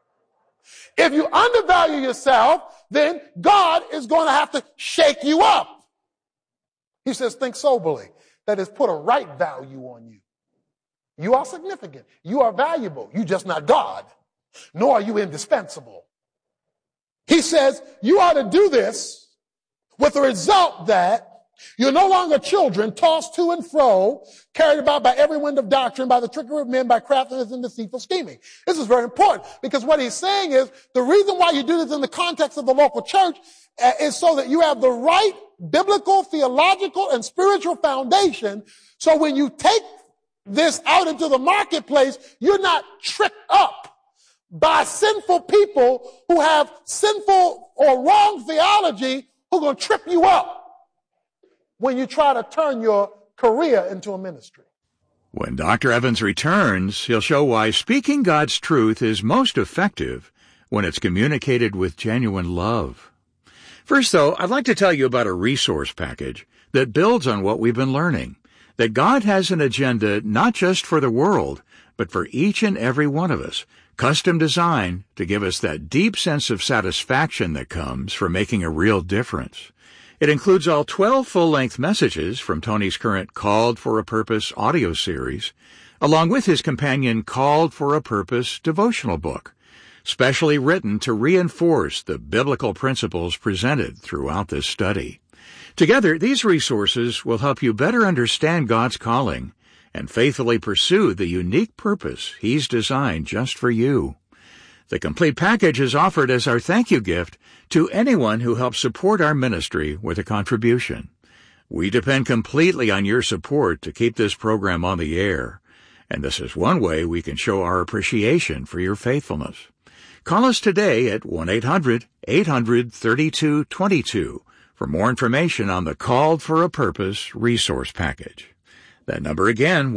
If you undervalue yourself, then God is going to have to shake you up. He says, think soberly. That is, put a right value on you. You are significant. You are valuable. You're just not God. Nor are you indispensable. He says, you ought to do this with the result that you're no longer children tossed to and fro, carried about by every wind of doctrine, by the trickery of men, by craftiness and deceitful scheming. This is very important because what he's saying is the reason why you do this in the context of the local church is so that you have the right biblical, theological, and spiritual foundation. So when you take this out into the marketplace, you're not tricked up by sinful people who have sinful or wrong theology who are going to trip you up when you try to turn your career into a ministry.
When Dr. Evans returns, he'll show why speaking God's truth is most effective when it's communicated with genuine love. First, though, I'd like to tell you about a resource package that builds on what we've been learning, that God has an agenda not just for the world, but for each and every one of us, custom designed to give us that deep sense of satisfaction that comes from making a real difference. It includes all 12 full-length messages from Tony's current Called for a Purpose audio series, along with his companion Called for a Purpose devotional book, specially written to reinforce the biblical principles presented throughout this study. Together, these resources will help you better understand God's calling and faithfully pursue the unique purpose He's designed just for you. The complete package is offered as our thank you gift to anyone who helps support our ministry with a contribution. We depend completely on your support to keep this program on the air, and this is one way we can show our appreciation for your faithfulness. Call us today at 1-800-800-3222 for more information on the Called for a Purpose resource package. That number again,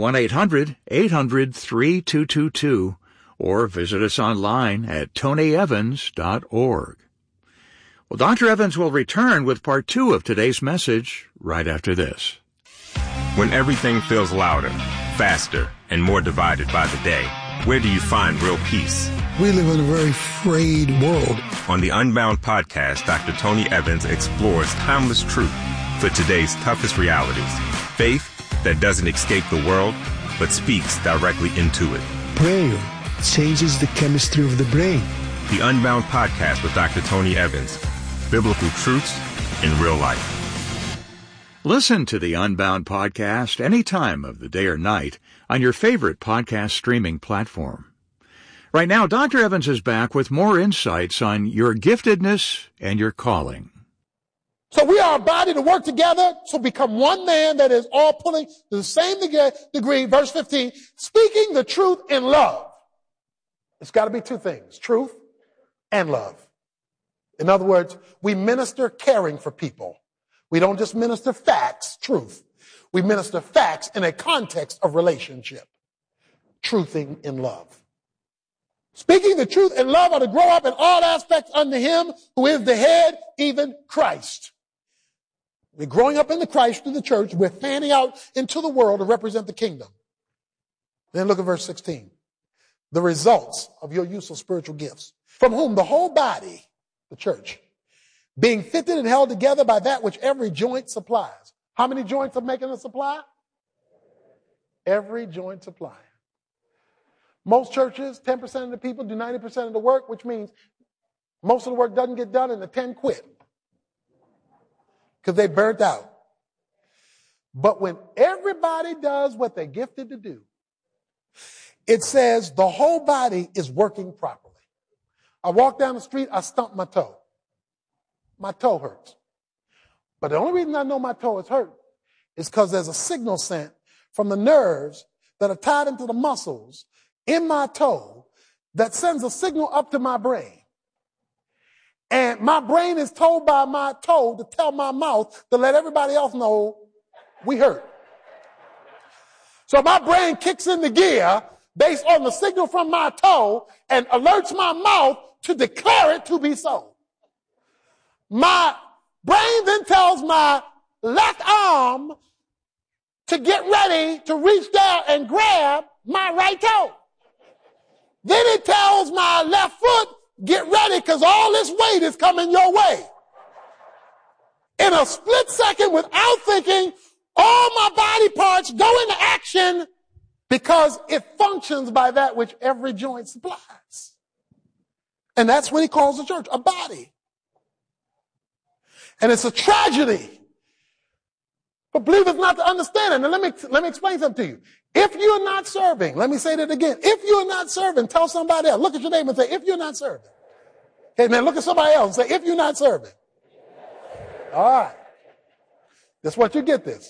1-800-800-3222, or visit us online at tonyevans.org. Well, Dr. Evans will return with part 2 of today's message right after this.
When everything feels louder, faster, and more divided by the day, where do you find real peace?
We live in a very frayed world.
On the Unbound podcast, Dr. Tony Evans explores timeless truth for today's toughest realities. Faith that doesn't escape the world, but speaks directly into it.
Prayer changes the chemistry of the brain.
The Unbound podcast with Dr. Tony Evans. Biblical truths in real life.
Listen to the Unbound podcast any time of the day or night on your favorite podcast streaming platform. Right now, Dr. Evans is back with more insights on your giftedness and your calling.
So we are a body to work together to become one man that is all pulling to the same degree, verse 15, speaking the truth in love. It's got to be two things, truth and love. In other words, we minister caring for people. We don't just minister facts, truth. We minister facts in a context of relationship. Truthing in love. Speaking the truth in love are to grow up in all aspects under Him who is the head, even Christ. We're growing up in the Christ through the church. We're fanning out into the world to represent the kingdom. Then look at verse 16. The results of your use of spiritual gifts, from whom the whole body, the church, being fitted and held together by that which every joint supplies. How many joints are making a supply? Every joint supply. Most churches, 10% of the people do 90% of the work, which means Most of the work doesn't get done and the 10 quit because they burnt out. But when everybody does what they're gifted to do, it says the whole body is working properly. I walk down the street, I stump my toe. My toe hurts. But the only reason I know my toe is hurt is because there's a signal sent from the nerves that are tied into the muscles in my toe that sends a signal up to my brain. And my brain is told by my toe to tell my mouth to let everybody else know we hurt. So my brain kicks into gear based on the signal from my toe and alerts my mouth to declare it to be so. My brain then tells my left arm to get ready to reach down and grab my right toe. Then it tells my left foot, get ready because all this weight is coming your way. In a split second, without thinking, all my body parts go into action because it functions by that which every joint supplies. And that's what he calls the church, a body. And it's a tragedy for believers not to understand it. And let me explain something to you. If you're not serving, let me say that again. If you're not serving, tell somebody else. Look at your neighbor and say, if you're not serving. Okay, man, look at somebody else and say, if you're not serving. All right. That's what you get this.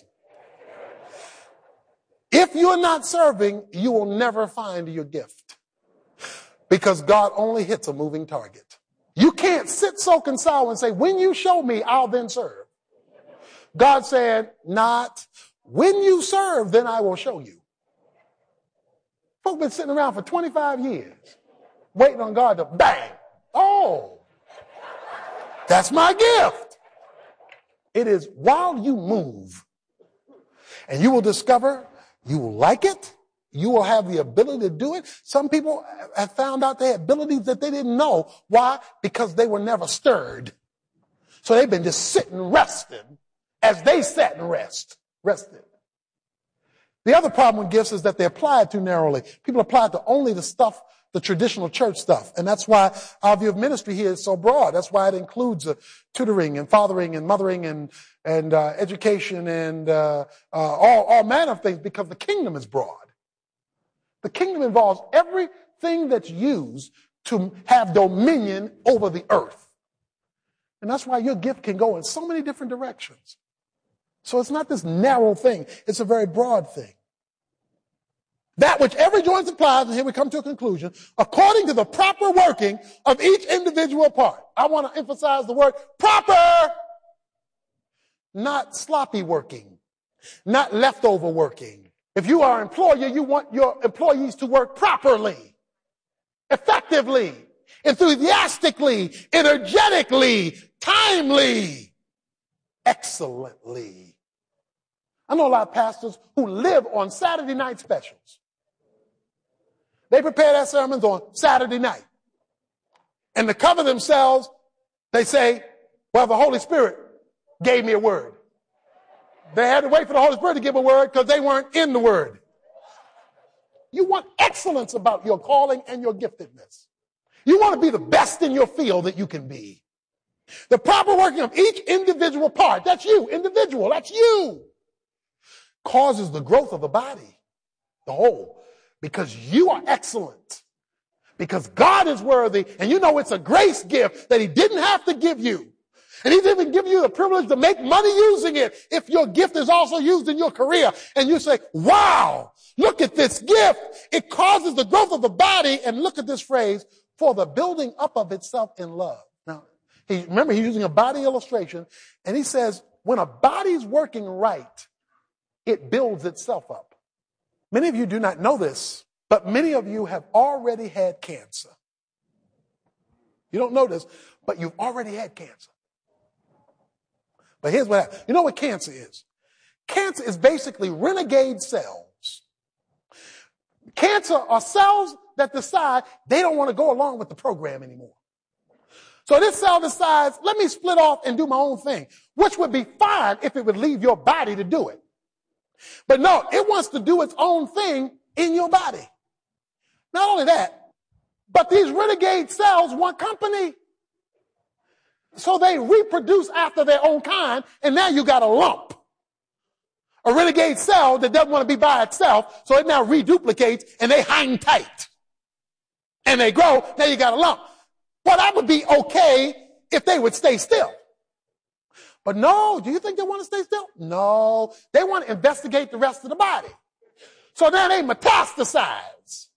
If you're not serving, you will never find your gift. Because God only hits a moving target. You can't sit, soak, and sour and say, when you show me, I'll then serve. God said, not when you serve, then I will show you. Folks been sitting around for 25 years, waiting on God to bang. Oh, that's my gift. It is while you move, and you will discover you will like it. You will have the ability to do it. Some people have found out they had abilities that they didn't know. Why? Because they were never stirred. So they've been just sitting resting as they sat and rested. The other problem with gifts is that they apply it too narrowly. People apply it to only the stuff, the traditional church stuff. And that's why our view of ministry here is so broad. That's why it includes tutoring and fathering and mothering and education and all manner of things, because the kingdom is broad. The kingdom involves everything that's used to have dominion over the earth. And that's why your gift can go in so many different directions. So it's not this narrow thing. It's a very broad thing. That which every joint supplies, and here we come to a conclusion, according to the proper working of each individual part. I want to emphasize the word proper, not sloppy working, not leftover working. If you are an employer, you want your employees to work properly, effectively, enthusiastically, energetically, timely, excellently. I know a lot of pastors who live on Saturday night specials. They prepare their sermons on Saturday night. And to cover themselves, they say, well, the Holy Spirit gave me a word. They had to wait for the Holy Spirit to give a word because they weren't in the word. You want excellence about your calling and your giftedness. You want to be the best in your field that you can be. The proper working of each individual part, that's you, individual, that's you, causes the growth of the body, the whole, because you are excellent, because God is worthy, and you know it's a grace gift that he didn't have to give you. And he didn't even give you the privilege to make money using it if your gift is also used in your career. And you say, wow, look at this gift. It causes the growth of the body. And look at this phrase, for the building up of itself in love. Now, remember, he's using a body illustration. And he says, when a body's working right, it builds itself up. Many of you do not know this, but many of you have already had cancer. You don't know this, but you've already had cancer. But here's what happens. You know what cancer is? Cancer is basically renegade cells. Cancer are cells that decide they don't want to go along with the program anymore. So this cell decides, let me split off and do my own thing, which would be fine if it would leave your body to do it. But no, it wants to do its own thing in your body. Not only that, but these renegade cells want company. So they reproduce after their own kind, and now you got a lump. A renegade cell that doesn't want to be by itself, so it now reduplicates, and they hang tight. And they grow, now you got a lump. Well, that would be okay if they would stay still. But no, do you think they want to stay still? No, they want to investigate the rest of the body. So now they metastasize.